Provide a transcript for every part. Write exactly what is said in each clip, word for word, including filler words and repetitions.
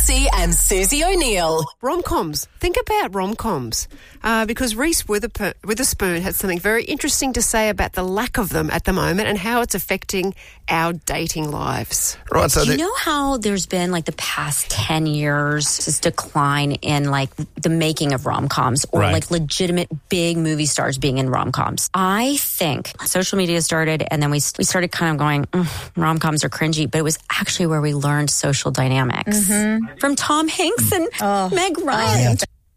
Mansey and Susie O'Neill. Rom-coms. Think about rom-coms. Uh, because Reese Witherp- Witherspoon had something very interesting to say about the lack of them at the moment and how it's affecting our dating lives. Right, so Do you the- know how there's been like the past ten years this decline in like the making of rom-coms or Right. like legitimate big movie stars being in rom-coms? I think social media started and then we, we started kind of going, mm, rom-coms are cringy, but it was actually where we learned social dynamics from Tom Hanks and Meg Ryan.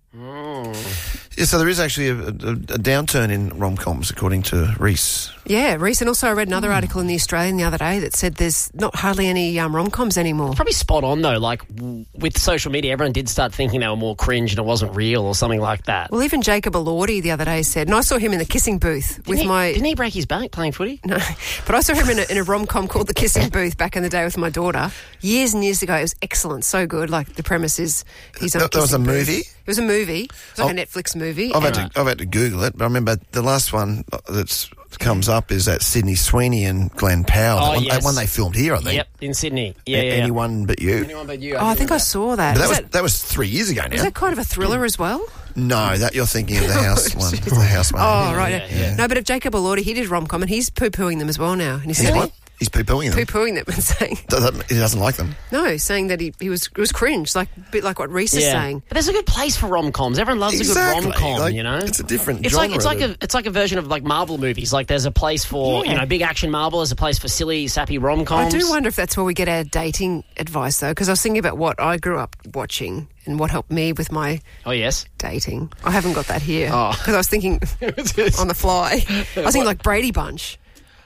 yeah, so there is actually a, a, a downturn in rom-coms, according to Reese. Yeah, Reese. And also I read another article in The Australian the other day that said there's not hardly any um, rom-coms anymore. Probably spot on, though. Like, w- with social media, everyone did start thinking they were more cringe and it wasn't real or something like that. Well, even Jacob Elordi the other day said, and I saw him in the kissing booth didn't with he, my... Didn't he break his back playing footy? No, but I saw him in a, in a rom-com called The Kissing Booth back in the day with my daughter. Years and years ago. It was excellent, so good. Like, the premise is he's on a That- that was a kissing booth. movie? It was a movie. It was like Oh, a Netflix movie. I've had, And- to, I've had to Google it, but I remember the last one that comes up is that Sydney Sweeney and Glenn Powell. Oh, that one, yes. that one they filmed here, I think. Yep, in Sydney. Yeah, A- yeah, yeah. Anyone but you. Anyone but you. Oh, I think I saw that. But that Is was that, that was three years ago now. is that kind of a thriller as well? No, that you're thinking of the house one. The house one. Oh, right. yeah, yeah. No, but if Jacob Elordi, he did rom-com and he's poo-pooing them as well now. And he's He's saying, what? He's poo-pooing them. poo-pooing them and saying, Th- that- He doesn't like them. no, saying that he, he was it was cringe, like a bit like what Reese is Yeah. saying. But there's a good place for rom-coms. Everyone loves Exactly. a good rom-com, Like, you know? it's a different It's like genre it's like that- a it's like a version of like Marvel movies. Like there's a place for, Yeah. you know, big action Marvel, there's a place for silly, sappy I rom-coms. do wonder if that's where we get our dating advice, though, because I was thinking about what I grew up watching and what helped me with my Oh, yes. dating. I haven't got that here Oh. because I was thinking on the fly. I was thinking like Brady Bunch,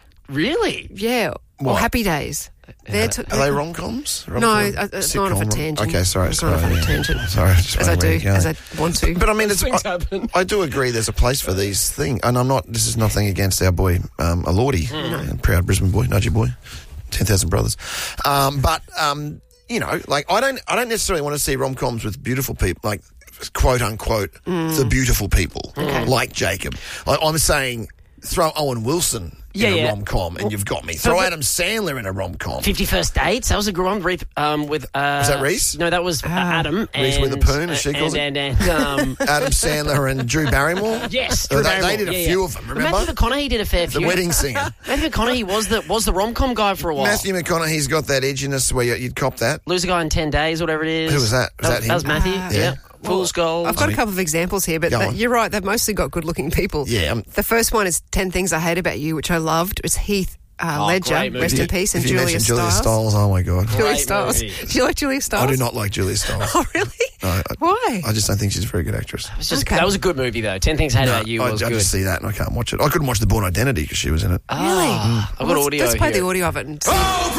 Really? yeah, or What? Happy Days. They're t- Are they rom-coms? No, Rom-com? I- it's gone off a Sitcom, rom- tangent. Okay, sorry. It's gone sorry off on a yeah. tangent. Sorry, I just as I wondering where do, you're as going. I want to. But I mean, it's, Things I, happen. I do agree there's a place for these things. And I'm not, this is nothing against our boy, um, Elordi, uh, proud Brisbane boy, Nudgy boy, ten thousand brothers. Um, but, um, you know, like, I don't, I don't necessarily want to see rom-coms with beautiful people, like, quote unquote, the beautiful people, like Jacob. Like, I'm saying, throw Owen Wilson Yeah, in a yeah. rom-com and you've got me. Throw Adam Sandler in a rom-com. Fifty First Dates. That was a good one. Re- Um, with uh, Was that Reese? No, that was uh, Adam. Reese and, Witherspoon, as she uh, calls and, it? and, and, um, Adam Sandler and Drew Barrymore. yes, Uh, Drew they, Barrymore. they did a Yeah, few yeah. of them, But remember? Matthew McConaughey did a fair The few. Wedding Singer. Matthew McConaughey was the was the rom com guy for a while. Matthew McConaughey's got that edginess where you, you'd cop that. Lose a guy in ten days, whatever it is. Who was that? Was that him? was Matthew. Ah. yeah. Yeah. Fool's Gold. I've got a couple of examples here, but Go that- on. you're right. They've mostly got good-looking people. Yeah, um, The first one is ten Things I Hate About You, which I loved. It's Heath uh, Oh, Ledger, great movie. rest If in you- peace, and if you Julia mention Stiles. Julia Stiles, oh my God. Julia Great Stiles. movie. Do you like Julia Stiles? I do not like Julia Stiles. Oh, really? No, I, Why? I just don't think she's a very good actress. It was just, Okay. That was a good movie, though. Ten Things I Hate No, About You I, was I good. just see that and I can't watch it. I couldn't watch The Bourne Identity because she was in it. Really? Ah, I've got let's, audio Let's play here. the audio of it and see.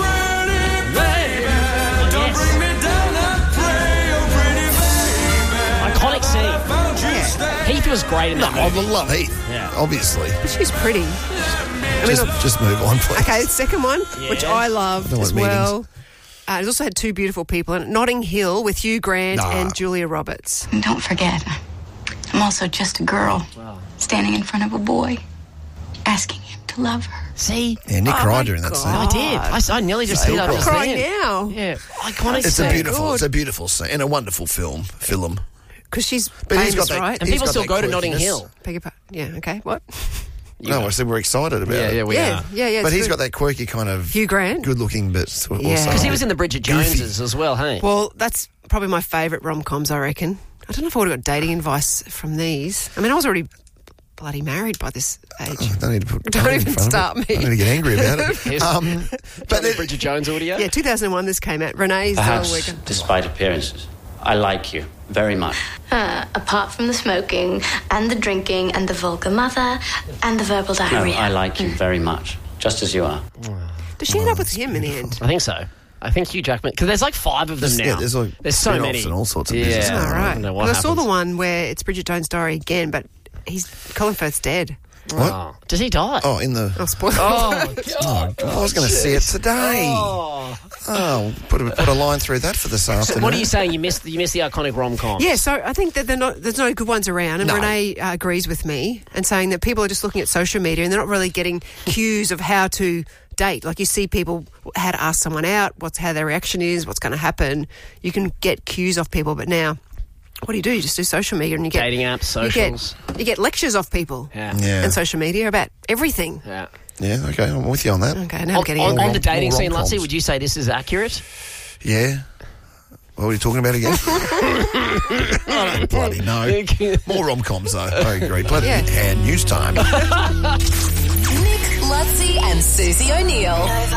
Iconic scene. Heath was great in No, that I movie. love Heath, Yeah. obviously. But she's pretty. I mean, Just, look- just move on, please. okay, the second one, which Yeah. I loved don't as want well. Uh, it's also had two beautiful people in it. Notting Hill with Hugh Grant Nah. and Julia Roberts. And don't forget, I'm also just a girl standing in front of a boy, asking him to love her. See? Yeah, Nick Oh cried my during that God. scene. I did. I, I nearly just Still did that cry. just Crying then. now. Yeah. Iconic It's scene. a beautiful, God. it's a beautiful scene and a wonderful film. Film. Because she's But he's famous, got that- right? And He's people got still that go to Notting quirkiness. Hill. Beg your pardon. Yeah, okay. What? No, I said we're excited about Yeah, it. yeah, we yeah, are. yeah, yeah. But it's he's good. got that quirky kind of Hugh Grant. good-looking, but sort of Yeah. also Because he was in the Bridget goofy. Joneses as well, hey? Well, that's probably my favourite rom-coms, I reckon. I don't know if I would have got dating advice from these. I mean, I was already bloody married by this age. Oh, don't need to put. Don't in even front of start it. me. I'm going to get angry about it. Here's- um, but but the the, Bridget Jones audio? Yeah, two thousand one this came out. Renee Perhaps, Zellweger. despite appearances, I like you very much. Uh, apart from the smoking and the drinking and the vulgar mother and the verbal No, diarrhea. I like you very much, just as you are. Does she end up with him in the end? I think so. I think Hugh Jackman, because there's like five of them There's- now. yeah, there's like there's so spin-offs many and all sorts of yeah. business All going on. right. I don't know what Well, I saw the happens. one where it's Bridget Jones' Diary again, but he's Colin Firth's dead. What? Oh. Does he die? Oh, in the. Oh, spoiler. Oh, God. I was going to see it today. Oh. Oh, put a, put a line through that for this afternoon. What are you saying? You missed, you missed the iconic rom-com? Yeah, so I think that they're not, there's no good ones around, and No. Renee uh, agrees with me and saying that people are just looking at social media and they're not really getting cues of how to date. Like you see people, how to ask someone out, what's how their reaction is, what's going to happen. You can get cues off people, but now, what do you do? You just do social media and you get... Dating apps, socials. You get, you get lectures off people Yeah. Yeah. and social media about everything. Yeah. Yeah, okay, I'm with you on that. Okay, now I'm On, getting on, angry. on the dating More scene, rom-coms. Lutsy, would you say this is accurate? Yeah. What are you talking about again? I don't bloody know. More rom-coms, though. I agree. Bloody Yeah. hand news time. Nick, Lutzi, and Susie O'Neill.